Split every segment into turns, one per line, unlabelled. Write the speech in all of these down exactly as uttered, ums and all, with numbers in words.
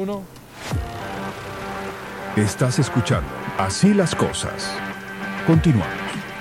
uno.
Estás escuchando Así las Cosas. Continuamos.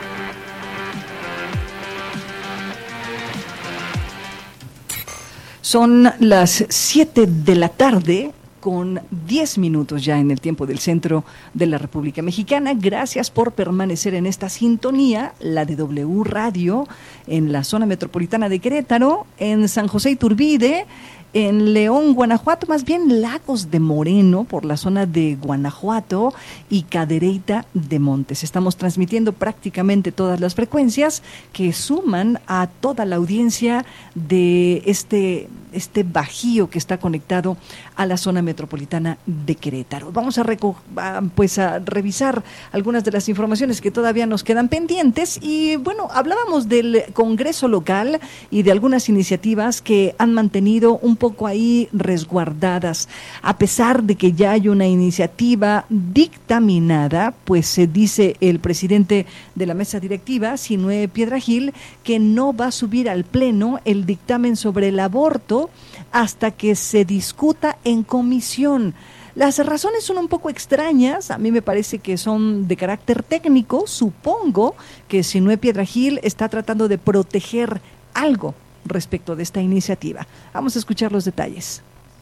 Son las siete de la tarde con diez minutos ya en el tiempo del centro de la República Mexicana. Gracias por permanecer en esta sintonía, la de W Radio, en la zona metropolitana de Querétaro, en San José Iturbide, en León, Guanajuato, más bien Lagos de Moreno, por la zona de Guanajuato, y Cadereyta de Montes. Estamos transmitiendo prácticamente todas las frecuencias que suman a toda la audiencia de este, este bajío que está conectado a la zona metropolitana de Querétaro. Vamos a, reco- a, pues a revisar algunas de las informaciones que todavía nos quedan pendientes y bueno, hablábamos del Congreso local y de algunas iniciativas que han mantenido un poco ahí resguardadas. A pesar de que ya hay una iniciativa dictaminada, pues se dice el presidente de la mesa directiva, Sinue Piedrahil, que no va a subir al pleno el dictamen sobre el aborto hasta que se discuta en comisión. Las razones son un poco extrañas, a mí me parece que son de carácter técnico. Supongo que Sinue Piedrahil está tratando de proteger algo respecto de esta iniciativa. Vamos a escuchar los detalles.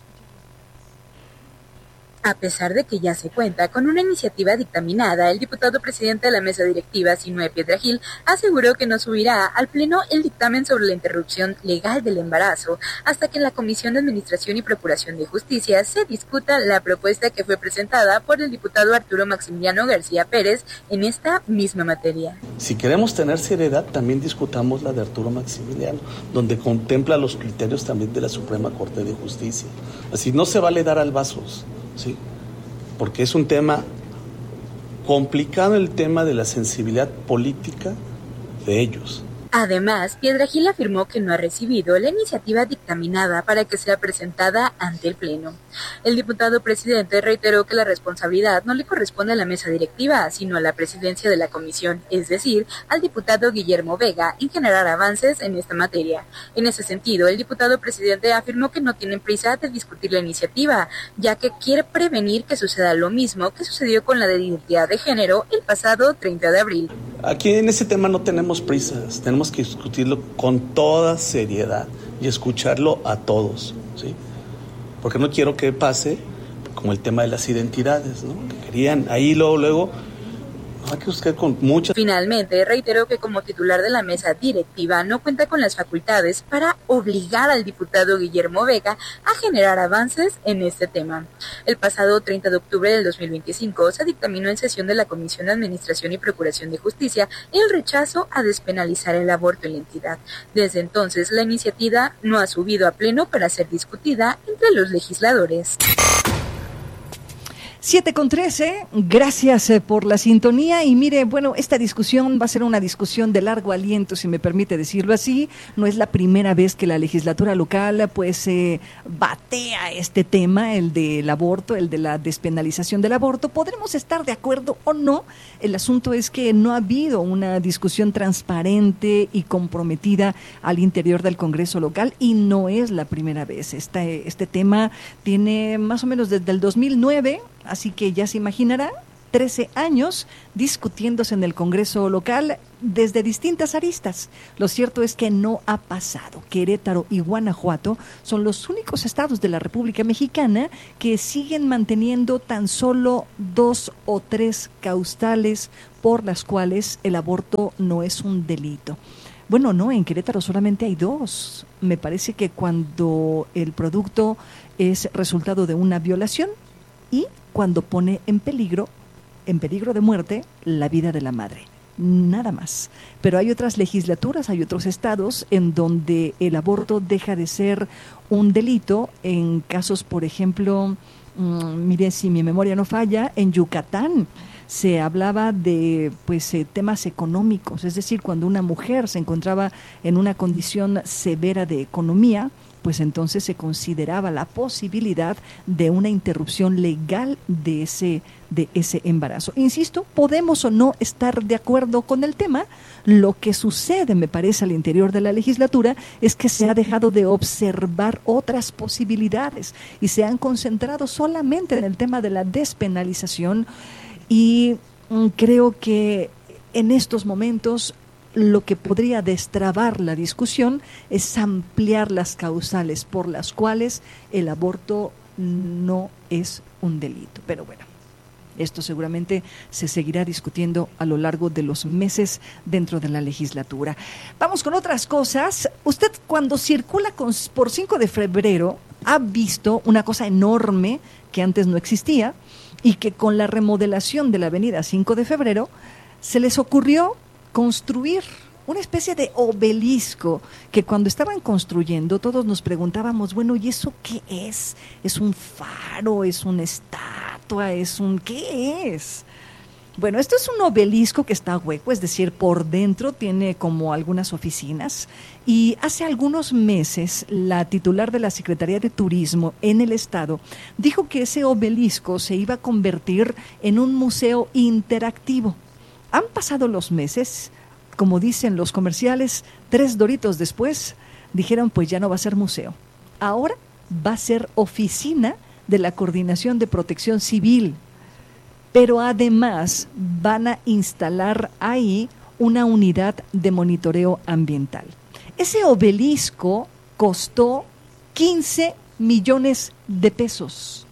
A pesar de que ya se cuenta con una iniciativa dictaminada, el diputado presidente de la mesa directiva, Sinue Piedrahil, aseguró que no subirá al pleno el dictamen sobre la interrupción legal del embarazo hasta que en la Comisión de Administración y Procuración de Justicia se discuta la propuesta que fue presentada por el diputado Arturo Maximiliano García Pérez en esta misma materia.
Si queremos tener seriedad, también discutamos la de Arturo Maximiliano, donde contempla los criterios también de la Suprema Corte de Justicia. Así no se vale dar albazos. Sí, porque es un tema complicado, el tema de la sensibilidad política de ellos.
Además, Piedrahil afirmó que no ha recibido la iniciativa dictaminada para que sea presentada ante el Pleno. El diputado presidente reiteró que la responsabilidad no le corresponde a la mesa directiva, sino a la presidencia de la comisión, es decir, al diputado Guillermo Vega, en generar avances en esta materia. En ese sentido, el diputado presidente afirmó que no tienen prisa de discutir la iniciativa, ya que quiere prevenir que suceda lo mismo que sucedió con la de identidad de género el pasado treinta de abril.
Aquí en ese tema no tenemos prisas, tenemos que discutirlo con toda seriedad y escucharlo a todos, ¿sí? Porque no quiero que pase como el tema de las identidades, ¿no? Que querían ahí luego, luego, hay que buscar con mucha...
Finalmente, reiteró que como titular de la mesa directiva no cuenta con las facultades para obligar al diputado Guillermo Vega a generar avances en este tema. El pasado treinta de octubre del dos mil veinticinco se dictaminó en sesión de la Comisión de Administración y Procuración de Justicia el rechazo a despenalizar el aborto en la entidad. Desde entonces, la iniciativa no ha subido a pleno para ser discutida entre los legisladores.
siete con trece, gracias eh, por la sintonía y mire, bueno, esta discusión va a ser una discusión de largo aliento, si me permite decirlo así. No es la primera vez que la legislatura local pues eh, batea este tema, el del aborto, el de la despenalización del aborto. Podremos estar de acuerdo o no, el asunto es que no ha habido una discusión transparente y comprometida al interior del Congreso local y no es la primera vez. Este, este tema tiene más o menos desde el dos mil nueve, así que ya se imaginarán, trece años discutiéndose en el Congreso local desde distintas aristas. Lo cierto es que no ha pasado. Querétaro y Guanajuato son los únicos estados de la República Mexicana que siguen manteniendo tan solo dos o tres causales por las cuales el aborto no es un delito. Bueno, no, en Querétaro solamente hay dos. Me parece que cuando el producto es resultado de una violación y cuando pone en peligro, en peligro de muerte, la vida de la madre. Nada más. Pero hay otras legislaturas, hay otros estados en donde el aborto deja de ser un delito en casos, por ejemplo, mmm, mire, si mi memoria no falla, en Yucatán se hablaba de pues eh, temas económicos, es decir, cuando una mujer se encontraba en una condición severa de economía, pues entonces se consideraba la posibilidad de una interrupción legal de ese, de ese embarazo. Insisto, podemos o no estar de acuerdo con el tema. Lo que sucede, me parece, al interior de la legislatura es que se ha dejado de observar otras posibilidades y se han concentrado solamente en el tema de la despenalización, y mm, creo que en estos momentos lo que podría destrabar la discusión es ampliar las causales por las cuales el aborto no es un delito. Pero bueno, esto seguramente se seguirá discutiendo a lo largo de los meses dentro de la legislatura. Vamos con otras cosas. Usted, cuando circula con, por cinco de febrero, ha visto una cosa enorme que antes no existía y que con la remodelación de la avenida cinco de febrero se les ocurrió construir una especie de obelisco que cuando estaban construyendo todos nos preguntábamos, bueno, ¿y eso qué es? ¿Es un faro? ¿Es una estatua? ¿Es un qué es? Bueno, esto es un obelisco que está hueco, es decir, por dentro tiene como algunas oficinas, y hace algunos meses la titular de la Secretaría de Turismo en el Estado dijo que ese obelisco se iba a convertir en un museo interactivo. Han pasado los meses, como dicen los comerciales, tres doritos después, dijeron pues ya no va a ser museo. Ahora va a ser oficina de la Coordinación de Protección Civil, pero además van a instalar ahí una unidad de monitoreo ambiental. Ese obelisco costó quince millones de pesos,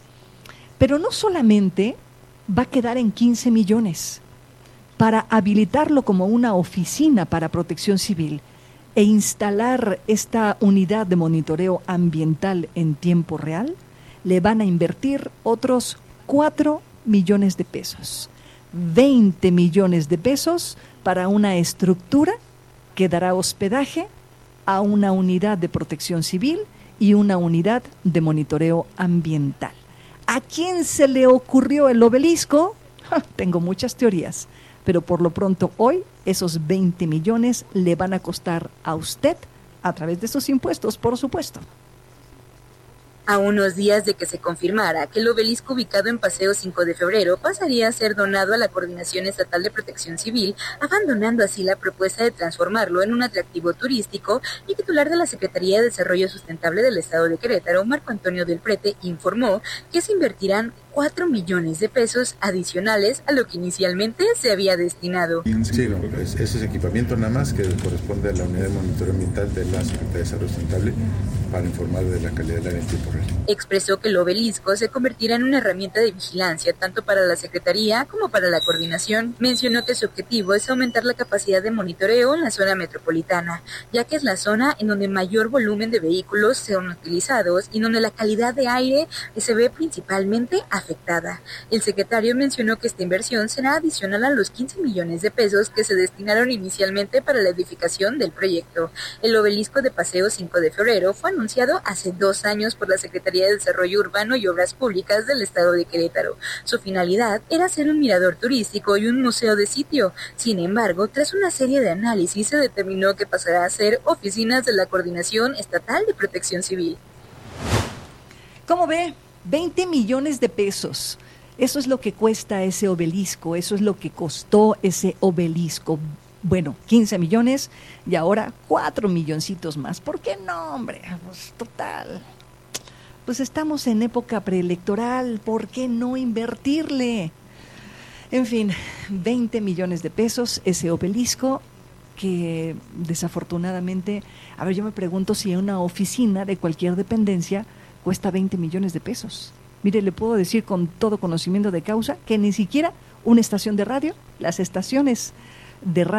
pero no solamente va a quedar en quince millones. Para habilitarlo como una oficina para protección civil e instalar esta unidad de monitoreo ambiental en tiempo real, le van a invertir otros cuatro millones de pesos. veinte millones de pesos para una estructura que dará hospedaje a una unidad de protección civil y una unidad de monitoreo ambiental. ¿A quién se le ocurrió el obelisco? Ja, tengo muchas teorías. Pero por lo pronto hoy esos veinte millones le van a costar a usted a través de sus impuestos, por supuesto.
A unos días de que se confirmara que el obelisco ubicado en Paseo cinco de febrero pasaría a ser donado a la Coordinación Estatal de Protección Civil, abandonando así la propuesta de transformarlo en un atractivo turístico, el titular de la Secretaría de Desarrollo Sustentable del Estado de Querétaro, Marco Antonio del Prete, informó que se invertirán cuatro millones de pesos adicionales a lo que inicialmente se había destinado.
Sí, no, pues ese es equipamiento nada más que corresponde a la unidad de monitoreo ambiental de la Secretaría de Desarrollo Sustentable para informar de la calidad del aire en tiempo real.
Expresó que el obelisco se convertirá en una herramienta de vigilancia tanto para la Secretaría como para la coordinación. Mencionó que su objetivo es aumentar la capacidad de monitoreo en la zona metropolitana, ya que es la zona en donde mayor volumen de vehículos son utilizados y donde la calidad de aire se ve principalmente afectada. El secretario mencionó que esta inversión será adicional a los quince millones de pesos que se destinaron inicialmente para la edificación del proyecto. El obelisco de Paseo cinco de febrero fue anunciado hace dos años por la Secretaría de Desarrollo Urbano y Obras Públicas del Estado de Querétaro. Su finalidad era ser un mirador turístico y un museo de sitio. Sin embargo, tras una serie de análisis se determinó que pasará a ser oficinas de la Coordinación Estatal de Protección Civil.
¿Cómo ve? veinte millones de pesos. Eso es lo que cuesta ese obelisco, eso es lo que costó ese obelisco. Bueno, quince millones y ahora cuatro milloncitos más. ¿Por qué no, hombre? Pues total. Pues estamos en época preelectoral, ¿por qué no invertirle? En fin, veinte millones de pesos, ese obelisco que desafortunadamente, a ver, yo me pregunto si una oficina de cualquier dependencia cuesta veinte millones de pesos. Mire, le puedo decir con todo conocimiento de causa que ni siquiera una estación de radio, las estaciones de radio